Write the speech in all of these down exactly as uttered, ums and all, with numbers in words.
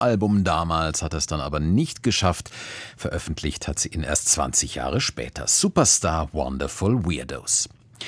Album damals, hat es dann aber nicht geschafft. Veröffentlicht hat sie ihn erst zwanzig Jahre später. Superstar Wonderful Weirdos.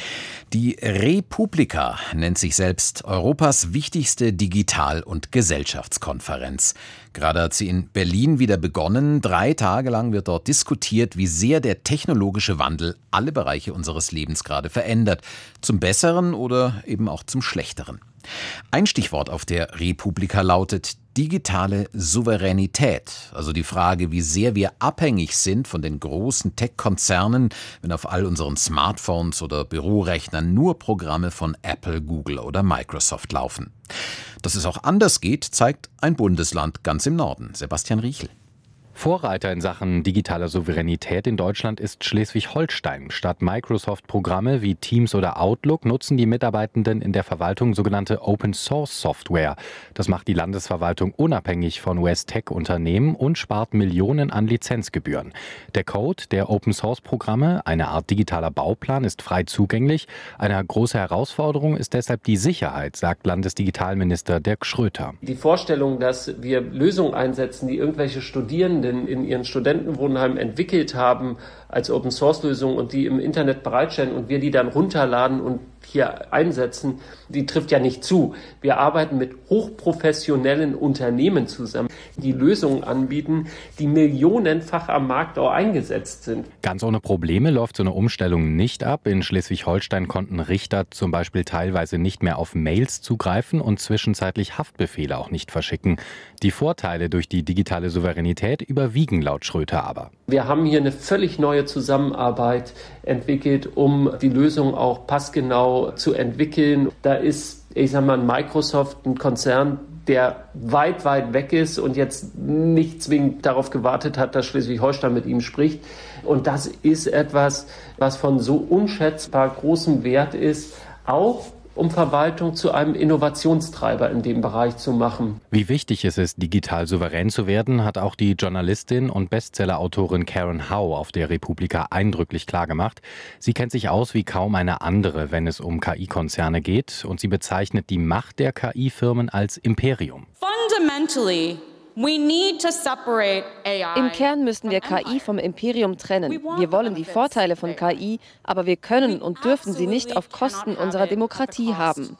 Die Republika nennt sich selbst Europas wichtigste Digital- und Gesellschaftskonferenz. Gerade hat sie in Berlin wieder begonnen. Drei Tage lang wird dort diskutiert, wie sehr der technologische Wandel alle Bereiche unseres Lebens gerade verändert. Zum Besseren oder eben auch zum Schlechteren. Ein Stichwort auf der Republika lautet digitale Souveränität, also die Frage, wie sehr wir abhängig sind von den großen Tech-Konzernen, wenn auf all unseren Smartphones oder Bürorechnern nur Programme von Apple, Google oder Microsoft laufen. Dass es auch anders geht, zeigt ein Bundesland ganz im Norden, Sebastian Riechel. Vorreiter in Sachen digitaler Souveränität in Deutschland ist Schleswig-Holstein. Statt Microsoft-Programme wie Teams oder Outlook nutzen die Mitarbeitenden in der Verwaltung sogenannte Open-Source-Software. Das macht die Landesverwaltung unabhängig von U S-Tech-Unternehmen und spart Millionen an Lizenzgebühren. Der Code der Open-Source-Programme, eine Art digitaler Bauplan, ist frei zugänglich. Eine große Herausforderung ist deshalb die Sicherheit, sagt Landesdigitalminister Dirk Schröter. Die Vorstellung, dass wir Lösungen einsetzen, die irgendwelche Studierenden in ihren Studentenwohnheimen entwickelt haben als Open-Source-Lösung und die im Internet bereitstellen und wir die dann runterladen und hier einsetzen, die trifft ja nicht zu. Wir arbeiten mit hochprofessionellen Unternehmen zusammen, die Lösungen anbieten, die millionenfach am Markt auch eingesetzt sind. Ganz ohne Probleme läuft so eine Umstellung nicht ab. In Schleswig-Holstein konnten Richter zum Beispiel teilweise nicht mehr auf Mails zugreifen und zwischenzeitlich Haftbefehle auch nicht verschicken. Die Vorteile durch die digitale Souveränität überwiegen laut Schröter aber. Wir haben hier eine völlig neue Zusammenarbeit entwickelt, um die Lösung auch passgenau zu entwickeln. Da ist, ich sag mal, Microsoft ein Konzern, der weit, weit weg ist und jetzt nicht zwingend darauf gewartet hat, dass Schleswig-Holstein mit ihm spricht. Und das ist etwas, was von so unschätzbar großem Wert ist, auch um Verwaltung zu einem Innovationstreiber in dem Bereich zu machen. Wie wichtig es ist, digital souverän zu werden, hat auch die Journalistin und Bestsellerautorin Karen Hau auf der Republika eindrücklich klargemacht. Sie kennt sich aus wie kaum eine andere, wenn es um K I-Konzerne geht, und sie bezeichnet die Macht der K I-Firmen als Imperium. Fundamentally, we need to separate A I. Im Kern müssen wir K I vom Imperium trennen. Wir wollen die Vorteile von K I, aber wir können und dürfen sie nicht auf Kosten unserer Demokratie haben.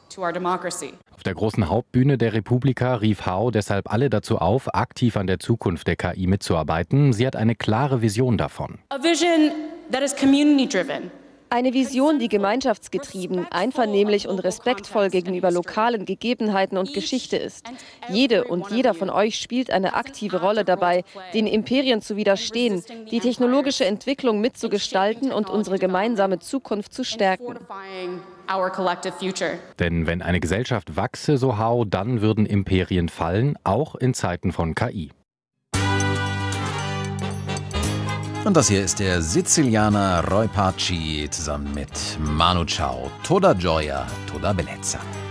Auf der großen Hauptbühne der Republika rief Hau deshalb alle dazu auf, aktiv an der Zukunft der K I mitzuarbeiten. Sie hat eine klare Vision davon. A vision that is community driven. Eine Vision, die gemeinschaftsgetrieben, einvernehmlich und respektvoll gegenüber lokalen Gegebenheiten und Geschichte ist. Jede und jeder von euch spielt eine aktive Rolle dabei, den Imperien zu widerstehen, die technologische Entwicklung mitzugestalten und unsere gemeinsame Zukunft zu stärken. Denn wenn eine Gesellschaft wachse, so Hau, dann würden Imperien fallen, auch in Zeiten von K I. Und das hier ist der Sizilianer Roy Paci zusammen mit Manu Chao. Toda Gioia, toda Bellezza.